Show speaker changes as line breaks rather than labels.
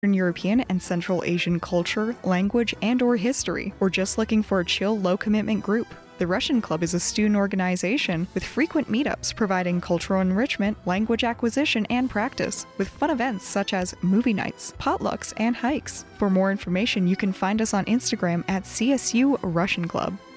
European and Central Asian culture, language, and/or history, or just looking for a chill, low-commitment group. The Russian Club is a student organization with frequent meetups providing cultural enrichment, language acquisition, and practice, with fun events such as movie nights, potlucks, and hikes. For more information, you can find us on Instagram at CSU Russian Club.